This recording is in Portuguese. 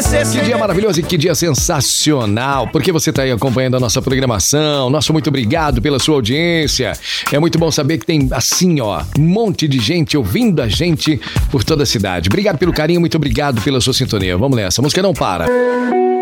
Que dia maravilhoso e que dia sensacional, porque você está aí acompanhando a nossa programação. Nosso muito obrigado pela sua audiência. É muito bom saber que tem assim, ó, um monte de gente ouvindo a gente por toda a cidade. Obrigado pelo carinho, muito obrigado pela sua sintonia. Vamos nessa, a música não para.